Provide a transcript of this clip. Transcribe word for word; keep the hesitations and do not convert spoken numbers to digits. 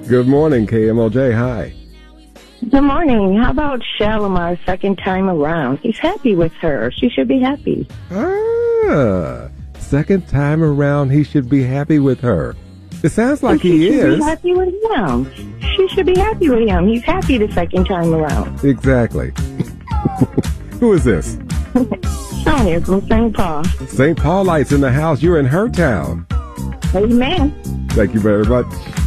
Good morning, K M O J. Hi. Good morning. How about Shalimar second time around? He's happy with her. She should be happy. Ah, second time around, he should be happy with her. It sounds like she he should is. Be happy with him. She should be happy with him. He's happy the second time around. Exactly. Who is this? Sonia from Saint Paul. Saint Paulites in the house. You're in her town. Amen. Thank you very much.